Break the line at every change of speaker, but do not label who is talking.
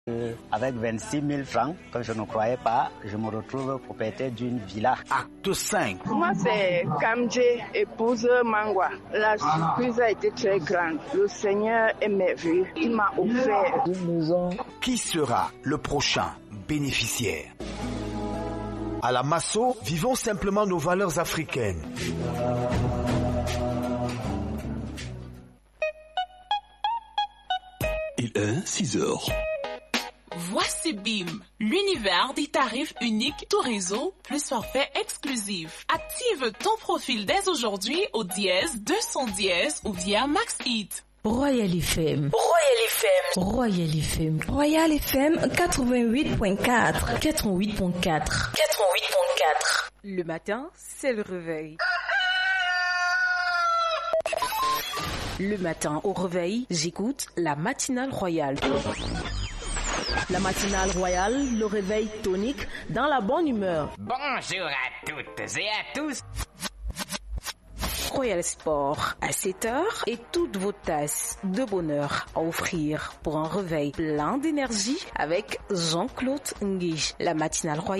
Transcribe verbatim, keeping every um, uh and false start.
Avec vingt-six mille francs, que je ne croyais pas, je me retrouve propriétaire d'une villa.
Acte cinq.
Moi, c'est Kamdje, épouse Mangwa. La surprise a été très grande. Le Seigneur est merveilleux. Il m'a offert une maison.
Qui sera le prochain bénéficiaire? À la Masso, vivons simplement nos valeurs africaines.
Il est six heures.
Voici B I M, l'univers des tarifs uniques tout réseau plus forfait exclusif. Active ton profil dès aujourd'hui au dièse deux cents dièse ou via MaxHit.
Royal F M.
Royal F M.
Royal F M. Royal F M quatre-vingt-huit point quatre. quatre-vingt-huit point quatre.
quatre-vingt-huit point quatre.
Le matin, c'est le réveil. Le matin au réveil, j'écoute la matinale royale. La matinale royale, le réveil tonique dans la bonne humeur.
Bonjour à toutes et à tous.
Royal Sport à sept heures et toutes vos tasses de bonheur à offrir pour un réveil plein d'énergie avec Jean-Claude Nguige. La matinale royale.